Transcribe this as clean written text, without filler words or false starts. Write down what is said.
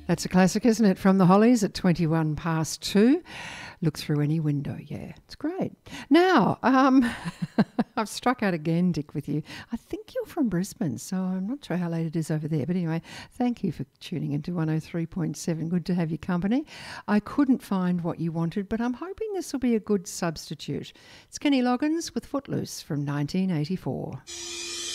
That's a classic, isn't it? From the Hollies at 21 past 2. Look through any window. Yeah, it's great. Now, I've struck out again, Dick, with you. I think you're from Brisbane, so I'm not sure how late it is over there. But anyway, thank you for tuning into 103.7. Good to have your company. I couldn't find what you wanted, but I'm hoping this will be a good substitute. It's Kenny Loggins with Footloose from 1984.